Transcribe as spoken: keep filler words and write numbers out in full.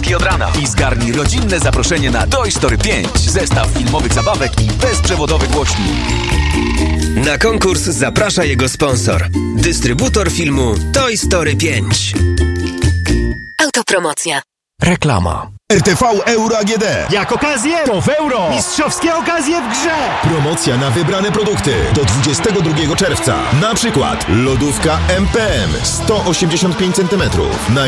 dziewiątej od rana i zgarnij rodzinne zaproszenie na Toy Story pięć. Zestaw filmowych zabawek i bezprzewodowy głośnik. Na konkurs zaprasza jego sponsor. Dystrybutor filmu Toy Story pięć. Autopromocja. Reklama. R T V Euro A G D. Jak okazję, to w euro. Mistrzowskie okazje w grze. Promocja na wybrane produkty do dwudziestego drugiego czerwca. Na przykład lodówka M P M sto osiemdziesiąt pięć centymetrów.